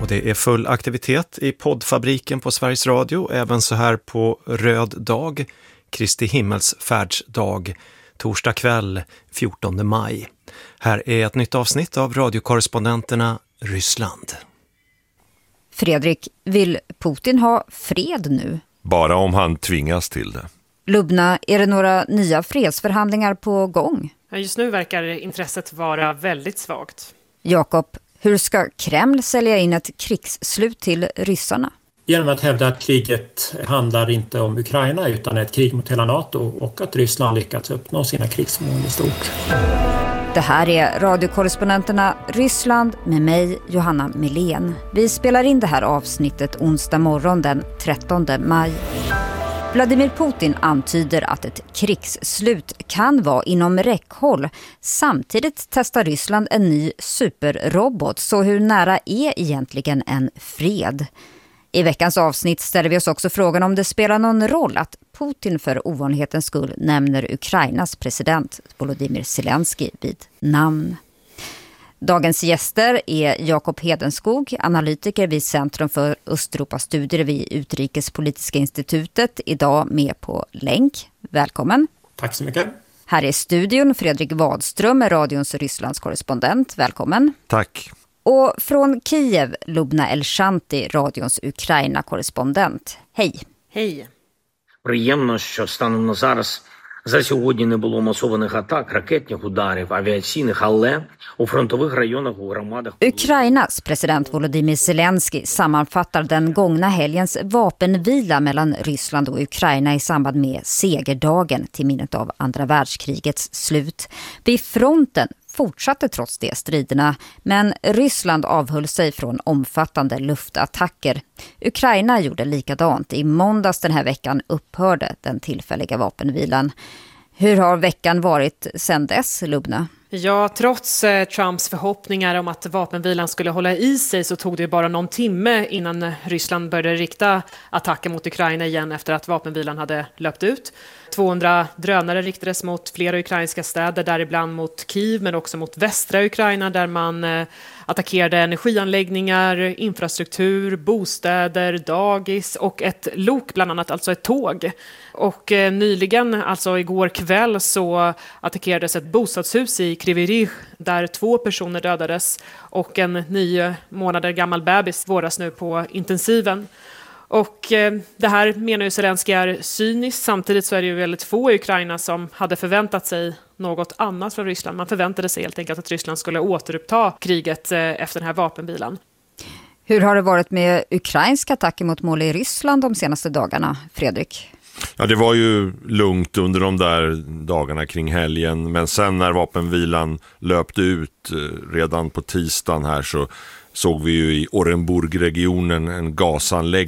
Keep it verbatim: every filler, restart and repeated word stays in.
Och det är full aktivitet i poddfabriken på Sveriges Radio, även så här på röd dag, Kristi himmelsfärdsdag, torsdag kväll fjortonde maj. Här är ett nytt avsnitt av radiokorrespondenterna Ryssland. Fredrik, vill Putin ha fred nu? Bara om han tvingas till det. Lubna, är det några nya fredsförhandlingar på gång? Just nu verkar intresset vara väldigt svagt. Jakob, hur ska Kreml sälja in ett krigsslut till ryssarna? Genom att hävda att kriget handlar inte om Ukraina utan ett krig mot hela NATO och att Ryssland lyckats uppnå sina krigsmål i stort. Det här är radiokorrespondenterna Ryssland med mig, Johanna Milén. Vi spelar in det här avsnittet onsdag morgon den trettonde maj. Vladimir Putin antyder att ett krigsslut kan vara inom räckhåll. Samtidigt testar Ryssland en ny superrobot. Så hur nära är egentligen en fred? I veckans avsnitt ställer vi oss också frågan om det spelar någon roll att Putin för ovanlighetens skull nämner Ukrainas president Volodymyr Zelensky vid namn. Dagens gäster är Jakob Hedenskog, analytiker vid Centrum för Östeuropastudier vid Utrikespolitiska institutet, idag med på länk. Välkommen. Tack så mycket. Här är studion Fredrik Wadström, radions Rysslands korrespondent. Välkommen. Tack. Och från Kiev, Lubna Elshanti, radions Ukraina-korrespondent. Hej. Hej. Приємно, що станом на зараз за сьогодні не було масованих атак, ракетних ударів, авіаційних, але у фронтових районах у громадах... Ukrainas president Volodymyr Zelensky sammanfattar den gångna helgens vapenvila mellan Ryssland och Ukraina i samband med segerdagen till minnet av andra världskrigets slut. Vid fronten fortsatte trots det striderna, men Ryssland avhöll sig från omfattande luftattacker. Ukraina gjorde likadant. I måndags den här veckan upphörde den tillfälliga vapenvilan. Hur har veckan varit sedan dess, Lubna? Ja, trots eh, Trumps förhoppningar om att vapenvilan skulle hålla i sig så tog det bara någon timme innan Ryssland började rikta attacker mot Ukraina igen efter att vapenvilan hade löpt ut. tvåhundra drönare riktades mot flera ukrainska städer, däribland mot Kiev men också mot västra Ukraina där man eh, attackerade energianläggningar, infrastruktur, bostäder, dagis och ett lok bland annat, alltså ett tåg. Och eh, nyligen, alltså igår kväll, så attackerades ett bostadshus i Kryvyi där två personer dödades och en nio månader gammal bebis vårdas nu på intensiven. Och eh, det här menar ju Zelensky är cyniskt. Samtidigt så är det ju väldigt få i Ukraina som hade förväntat sig något annat från Ryssland. Man förväntade sig helt enkelt att Ryssland skulle återuppta kriget eh, efter den här vapenvilan. Hur har det varit med ukrainska attacker mot mål i Ryssland de senaste dagarna, Fredrik? Ja, det var ju lugnt under de där dagarna kring helgen. Men sen när vapenvilan löpte ut redan på tisdagen här så såg vi ju i Orenburg-regionen en gasanläggning